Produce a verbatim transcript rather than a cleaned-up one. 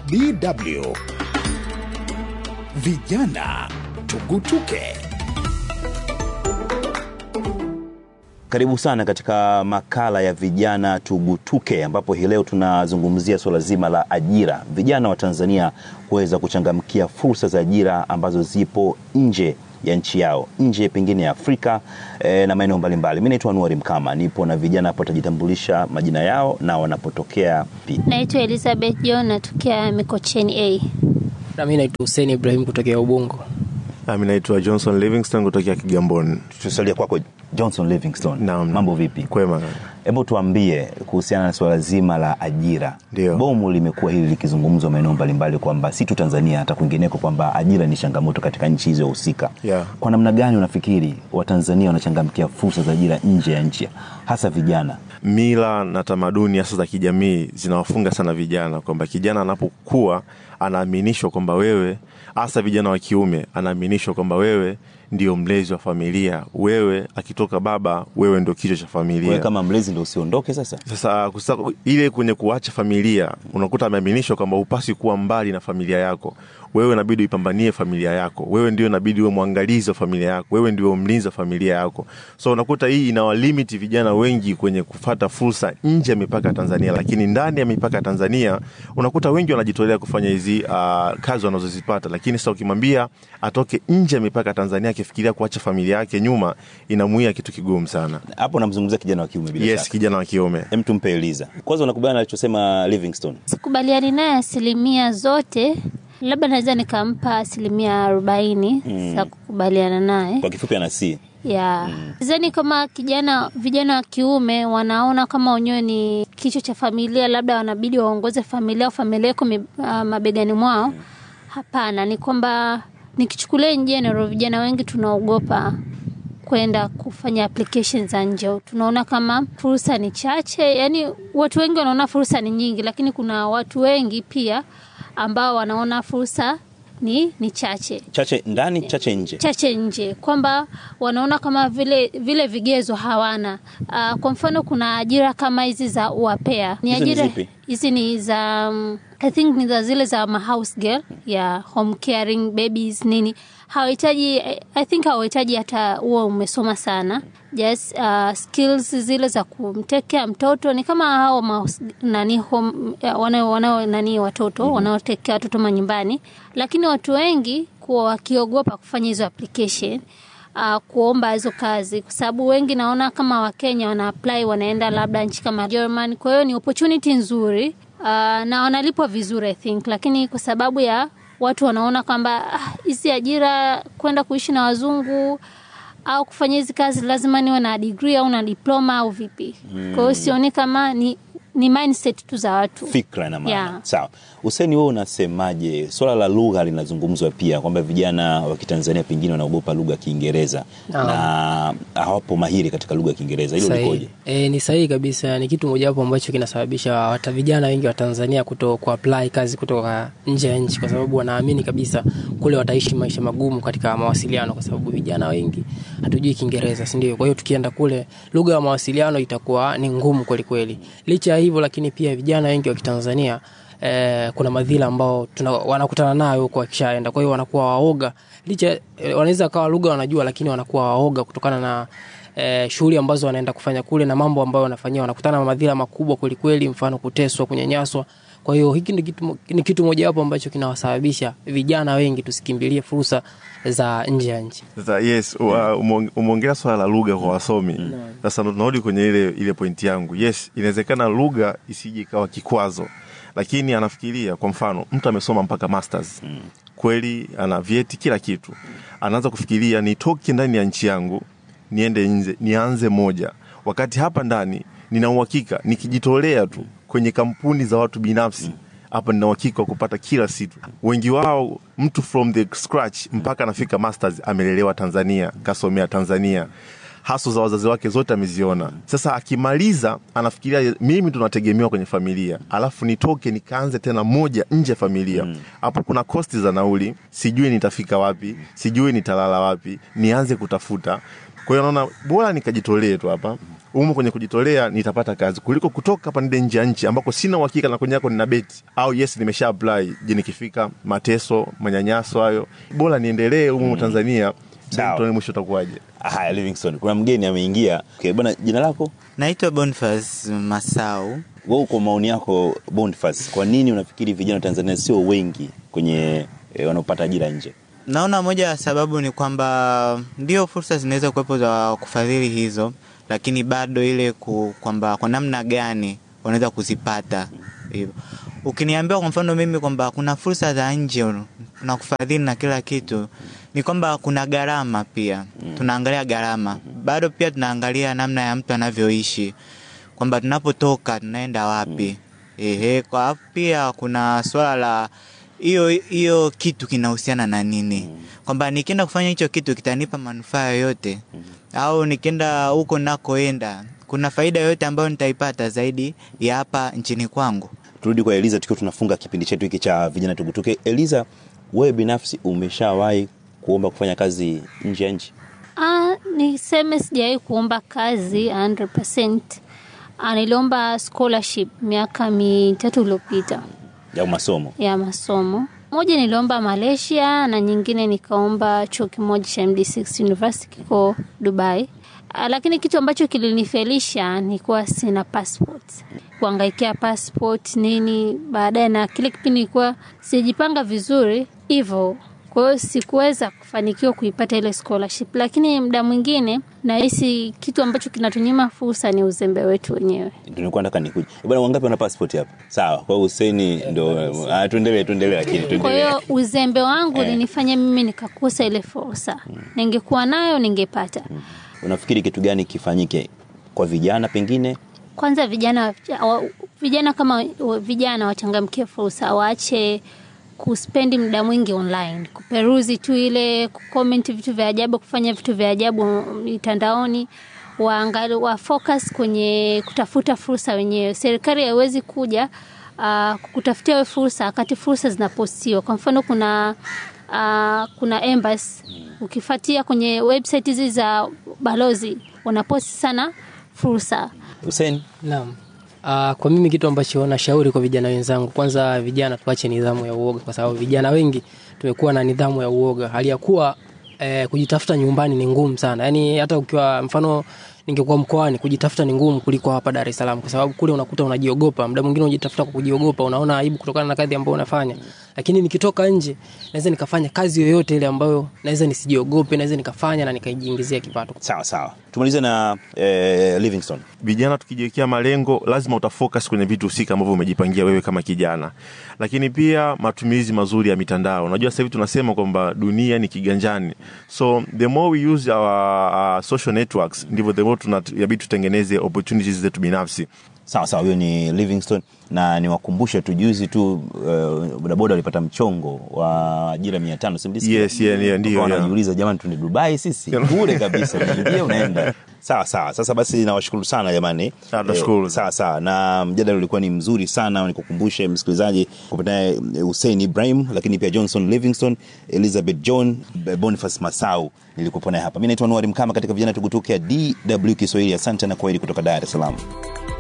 D W. Vijana tugutuke. Karibu sana katika makala ya vijana tugutuke, ambapo hii leo tunazungumzia swala zima la ajira. Vijana wa Tanzania kuweza kuchangamkia fursa za ajira ambazo zipo nje ya nchi yao, nje pengine ya Afrika e, na maeneo mbalimbali. Mimi naitwa Anuari Mkama, nipo na vijana hapo, tajitambulisha majina yao na wanapotokea. Naitwa Elizabeth John, natokea Mikocheni A. Na mimi naitwa Hussein Ibrahim kutokea Ubungo. Na mimi naitwa Johnson Livingstone kutokea Kigamboni. Tusalia kwako Johnson Livingstone. Na, mambo vipi? Kwema. Hebu tuambie kuhusiana na swala zima la ajira. Dio. Bomu limekuwa hili likizungumzwa maeneo mbalimbali kwamba si tu Tanzania hata kwingineko kwamba ajira ni changamoto katika nchi hizo husika. Yeah. Kwa namna gani unafikiri Watanzania wanachangamkia fursa za ajira nje ya nchi, hasa vijana? Mila na tamaduni hasa za kijamii zinawafunga sana vijana, kwamba kijana anapokuwa anaaminishwa kwamba wewe, hasa vijana wa kiume, anaaminishwa kwamba wewe ndio mlezi wa familia. Wewe akitoka baba, wewe ndio kichwa cha familia. Wewe kama mlezi ndio usiondoke sasa. Sasa kusaka, ile kwenye kuacha familia, unakuta ameaminishwa kwamba upasi kuwa mbali na familia yako. Wewe inabidi uipambanie familia yako. Wewe ndio inabidi uwe mwangalizi wa familia yako. Wewe ndio mlinzi wa familia yako. So unakuta hii inawalimit vijana wengi kwenye kufuata fursa nje ya mipaka Tanzania, lakini ndani ya mipaka Tanzania unakuta wengi wanajitolea kufanya hizi uh, kazi wanazozipata, lakini sasa ukimwambia atoke nje ya mipaka Tanzania akifikiria kuacha familia yake nyuma, inamuia kitu kigumu sana. Hapo namzungumzia kijana wa kiume bila yes, shaka. kijana wa kiume. Hem, tumpe Eliza. Kwanza unakubaliana alichosema Livingstone? Sikubaliani naye asilimia zote. Labda naweza nikampa asilimia arobaini mm. Sasa kukubaliana naye. Kwa kifupi ana C. Yeah. Mm. Zani kama kijana vijana wa kiume wanaona kama wenyewe ni kichwa cha familia, labda wanabidi waongoze familia au familia iko uh, mabegani mwao. Mm. Hapana, ni kwamba nikichukulia in general vijana wengi tunaogopa kwenda kufanya applications za nje. Tunaona kama fursa ni chache, yani watu wengi wanaona fursa ni nyingi, lakini kuna watu wengi pia ambao wanaona fursa ni ni chache. Chache ndani, chache nje. Chache nje, kwamba wanaona kama vile vile vigezo hawana. Uh, kwa mfano kuna ajira kama hizi za uapea. Ni ajira hizi ni za um, I think ni za zile za ma house girl, yeah, home caring babies nini. Hawahitaji, I think hawahitaji hata huo umesoma sana. Just uh, skills zile za kumtekea mtoto ni kama hao ma, nani home wanao wanao nani watoto mm-hmm. wanaotekea watoto manyumbani, lakini watu wengi kwa wakiogopa kufanya hizo application, uh, kuomba hizo kazi, kwa sababu wengi naona kama Wakenya wana apply wanaenda labda nchi kama Germany. Kwa hiyo ni opportunity nzuri, uh, na wanalipwa vizuri I think, lakini kwa sababu ya watu wanaona kwamba hizi ah, ajira kwenda kuishi na wazungu au kufanya hizi kazi lazima niwe na degree au na diploma au vipi. Hmm. Kwa hiyo sioni kama ni ni mindset tu za watu. Fikra na maana. Yeah. Sawa. Hussein, wewe unasemaje? Swala la lugha linazungumzwa pia kwamba vijana wa Kitanzania pengine wanaogopa lugha ya Kiingereza no. na hawapo mahiri katika lugha ya Kiingereza. Hilo likoje? Eh, ni sahihi kabisa. Ni kitu moja hapo ambacho kinasababisha hata vijana wengi wa Tanzania kuto kuapply kazi kutoka nje ya nchi, kwa sababu wanaamini kabisa kule wataishi maisha magumu katika mawasiliano, kwa sababu vijana wengi hatujui Kiingereza, si ndio? Kwa hiyo tukienda kule lugha ya mawasiliano itakuwa ni ngumu kweli kweli. Licha ya hivyo, lakini pia vijana wengi wa Kitanzania eh, kuna madhila ambao tuna, wanakutana nayo huko wakishaenda. Kwa hiyo wanakuwa waoga. Licha eh, wanaweza kawa lugha wanajua, lakini wanakuwa waoga kutokana na eh, shughuli ambazo wanaenda kufanya kule na mambo ambayo wanafanyia. Wanakutana na madhila makubwa kweli kweli, mfano kuteswa, kunyanyaswa. Kwa hiyo hiki ni kitu, ni kitu moja hapo ambacho kinawasababisha vijana wengi tusikimbilie fursa za nje ya nchi. Sasa yes, umeongea swala la lugha kwa wasomi. Sasa mm. tunarudi kwenye ile ile pointi yangu. Yes, inawezekana lugha isije ikawa kikwazo, lakini anafikiria kwa mfano mtu amesoma mpaka masters. Mm. Kweli ana vyeti kila kitu. Anaanza kufikiria nitoke ndani ya nchi yangu, niende nje, nianze moja. Wakati hapa ndani nina uhakika nikijitolea tu kwenye kampuni za watu binafsi, hapa nina uhakika kupata kila situ. Wengi wao mtu from the scratch mpaka anafika masters amelelewa Tanzania, kasomea Tanzania. haso za wazazi wake zote ameziona. Sasa akimaliza anafikiria mimi tunategemewa kwenye familia, alafu nitoke nikaanze tena moja nje familia. Hapo mm. kuna costi za nauli, sijui nitafika wapi, sijui nitalala wapi, nianze kutafuta. Kwa hiyo naona bora nikajitolee tu hapa. Umo kwenye kujitolea nitapata kazi kuliko kutoka hapa nende nje nchi ambako sina uhakika na kwenye yako nina beti au yes nimesha apply, je nikifika mateso manyanyaso hayo, bora niendelee umo mm. Tanzania. Ndio mwisho utakuwaje? Haya, Livingstone, kuna mgeni ameingia. Okay bwana, jina lako? Naitwa Boniface Masau. Wewe kwa maoni yako Boniface, kwa nini unafikiri vijana wa Tanzania sio wengi kwenye e, wanaopata ajira nje? Naona moja ya sababu ni kwamba ndio fursa zinaweza kuwepo za kufadhili hizo, lakini bado ile ku, kwamba kwa namna gani wanaweza kuzipata hivyo. Ukiniambia kwa mfano mimi kwamba kuna fursa za nje na kufadhili na kila kitu, ni kwamba kuna gharama pia. Tunaangalia gharama. Bado pia tunaangalia namna ya mtu anavyoishi. Kwamba tunapotoka tunaenda wapi. Ehe, kwa pia kuna swala la hiyo hiyo kitu kinahusiana na nini. Kwamba nikienda kufanya hicho kitu kitanipa manufaa yoyote, au nikienda huko nakoenda kuna faida yoyote ambayo nitaipata zaidi ya hapa nchini kwangu. Turudi kwa Eliza tukiwa tunafunga kipindi chetu hiki cha vijana tugutuke. Eliza, wewe binafsi umeshawahi kuomba kufanya kazi nje ya nchi? Ah, niseme sijawahi kuomba kazi one hundred percent. Ah, niliomba scholarship miaka mitatu iliyopita. Ya masomo? Ya masomo. Moja niliomba Malaysia na nyingine nikaomba chuo kimoja cha M D six University kiko Dubai. Ah, lakini kitu ambacho kilinifelisha ni kuwa sina passport. Kuangaikia passport nini, baadaye na kile kipindi nilikuwa sijipanga vizuri hivyo. Kwa hiyo sikuweza kufanikiwa kuipata ile scholarship, lakini muda mwingine nahisi kitu ambacho kinatunyima fursa ni uzembe wetu wenyewe. Ndio nilikuwa nataka nikuje. Bwana, wangapi wana passport hapa? Sawa, kwa Hussein ndio ah, tuendelee tuendelee lakini tuendelee. Kwa hiyo uzembe wangu ulinifanya eh. mimi nikakosa ile fursa. Hmm. Ningekuwa nayo ningepata. Hmm. Unafikiri kitu gani kifanyike kwa vijana pengine? Kwanza vijana vijana kama vijana wachangamkie fursa, waache kuspendi muda mwingi online, kuperuzi tu ile, kucomment vitu vya ajabu, kufanya vitu vya ajabu mitandaoni, waangalie wa focus kwenye kutafuta fursa wenyewe. Serikali haiwezi kuja uh, kukutafutia wewe fursa wakati fursa zinapostiwa. Kwa mfano kuna uh, kuna embassy, ukifuatia kwenye website hizi za balozi wanaposti sana fursa. Hussein? Naam. Uh, kwa mimi kitu ambacho nashauri kwa vijana wenzangu, kwanza vijana tuache nidhamu ya uoga, kwa sababu vijana wengi tumekuwa na nidhamu ya uoga. Hali ya kuwa eh, kujitafuta nyumbani ni ngumu sana. Yaani hata ukiwa mfano ningekuwa mkoani, kujitafuta ni ngumu kuliko hapa Dar es Salaam, kwa sababu kule unakuta unajiogopa. Muda mwingine unajitafuta kwa kujiogopa, unaona aibu kutokana na kazi ambayo unafanya. Lakini nikitoka nje naweza nikafanya kazi yoyote ile ambayo naweza nisijiogope, naweza nikafanya na nikajiingizia kipato. Sawa sawa. Tumalize na eh, Livingstone. Vijana tukijiwekea malengo lazima utafocus kwenye vitu husika ambavyo umejipangia wewe kama kijana. Lakini pia matumizi mazuri ya mitandao. Unajua sasa hivi tunasema kwamba dunia ni kiganjani. So the more we use our uh, social networks, ndivyo the more tunabidi tutengeneze opportunities zetu binafsi. Sawa sawa, huyo ni Livingstone, na niwakumbushe tu juzi tu uh, bodaboda walipata mchongo wa ajira mia tano simdisi. Yes, yeah, yeah, ndio. Wanajiuliza jamani, tuende Dubai sisi? Bure kabisa. Unaingia unaenda. Sawa sawa. Sasa basi nawashukuru sana jamani. Nashukuru. Eh, sawa sawa. Na mjadala ulikuwa ni mzuri sana. Nikukumbushe msikilizaji kupitia Hussein Ibrahim, lakini pia Johnson Livingstone, Elizabeth John, Boniface Masau nilikuwa naye hapa. Mimi naitwa Noari Mkama katika vijana tugutuke D W Kiswahili. Asante na kwaheri kutoka Dar es Salaam.